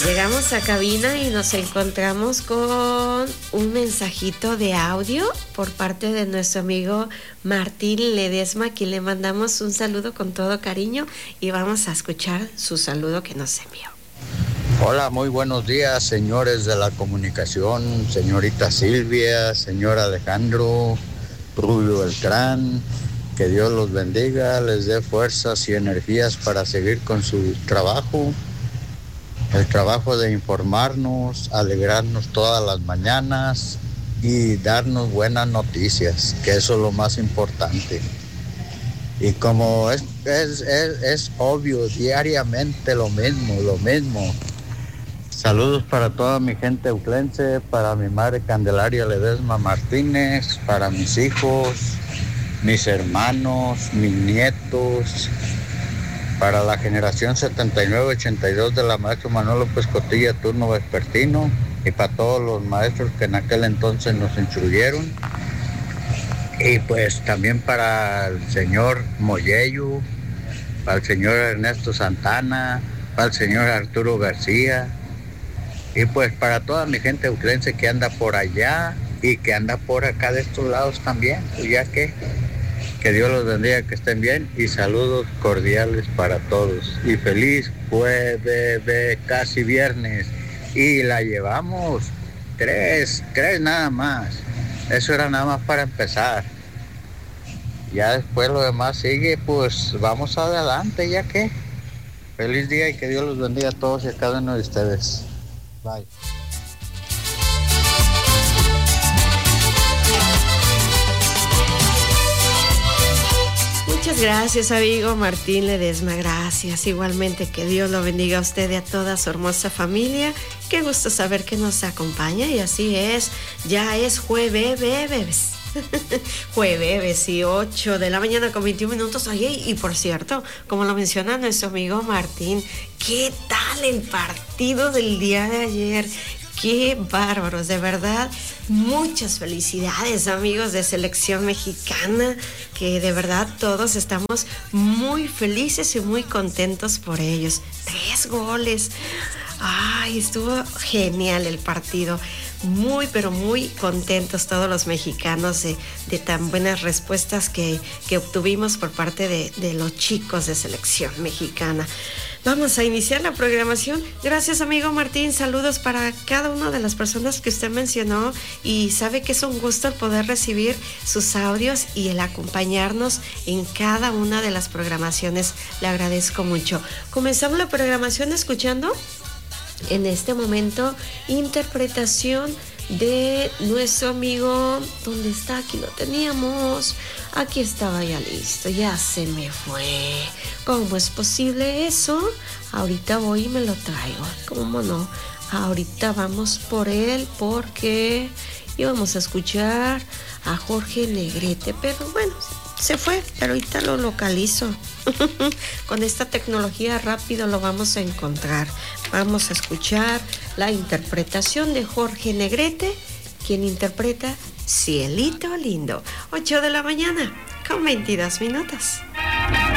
Llegamos a cabina y nos encontramos con un mensajito de audio por parte de nuestro amigo Martín Ledesma, a quien le mandamos un saludo con todo cariño y vamos a escuchar su saludo que nos envió. Hola, muy buenos días, señores de la comunicación, señorita Silvia, señor Alejandro, Rubio Beltrán. Que Dios los bendiga, les dé fuerzas y energías para seguir con su trabajo. El trabajo de informarnos, alegrarnos todas las mañanas y darnos buenas noticias, que eso es lo más importante. Y como es obvio, diariamente lo mismo. Saludos para toda mi gente euclense, para mi madre Candelaria Ledesma Martínez, para mis hijos, mis hermanos, mis nietos, para la generación 79-82 de la maestra Manuel López Cotilla, turno vespertino, y para todos los maestros que en aquel entonces nos instruyeron, y pues también para el señor Moyello, para el señor Ernesto Santana, para el señor Arturo García, y pues para toda mi gente euclense que anda por allá y que anda por acá de estos lados también, pues ya que Dios los bendiga, que estén bien y saludos cordiales para todos. Y feliz jueves, casi viernes. Y la llevamos tres nada más. Eso era nada más para empezar. Ya después lo demás sigue, pues vamos adelante, ya que. Feliz día y que Dios los bendiga a todos y a cada uno de ustedes. Bye. Muchas gracias, amigo Martín Ledesma, gracias. Igualmente, que Dios lo bendiga a usted y a toda su hermosa familia. Qué gusto saber que nos acompaña y así es, ya es jueves. Jueves y 8 de la mañana con 21 minutos. Oye, y por cierto, como lo menciona nuestro amigo Martín, ¿qué tal el partido del día de ayer? Qué bárbaros, de verdad, muchas felicidades, amigos de Selección Mexicana, que de verdad todos estamos muy felices y muy contentos por ellos. 3 goles. Ay, estuvo genial el partido. Muy, pero muy contentos todos los mexicanos de tan buenas respuestas que obtuvimos por parte de los chicos de Selección Mexicana. Vamos a iniciar la programación. Gracias, amigo Martín. Saludos para cada una de las personas que usted mencionó y sabe que es un gusto el poder recibir sus audios y el acompañarnos en cada una de las programaciones. Le agradezco mucho. Comenzamos la programación escuchando en este momento interpretación de nuestro amigo. ¿Dónde está? Aquí lo teníamos. Aquí estaba ya listo. Ya se me fue. ¿Cómo es posible eso? Ahorita voy y me lo traigo. ¿Cómo no? Ahorita vamos por él porque íbamos a escuchar a Jorge Negrete. Pero bueno, se fue. Pero ahorita lo localizo. Con esta tecnología rápido lo vamos a encontrar. Vamos a escuchar la interpretación de Jorge Negrete, quien interpreta Cielito Lindo. 8 de la mañana con 22 minutos.